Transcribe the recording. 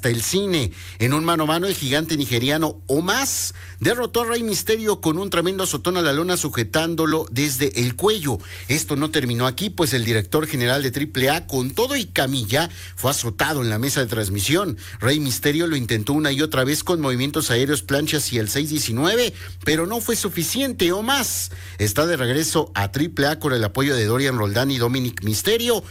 hasta el cine. En un mano a mano, el gigante nigeriano Omos derrotó a Rey Mysterio con un tremendo azotón a la lona, sujetándolo desde el cuello. Esto no terminó aquí, pues el director general de AAA, con todo y camilla, fue azotado en la mesa de transmisión. Rey Mysterio lo intentó una y otra vez con movimientos aéreos, planchas y el 619, pero no fue suficiente. Omos está de regreso a AAA con el apoyo de Dorian Roldán y Dominic Mysterio,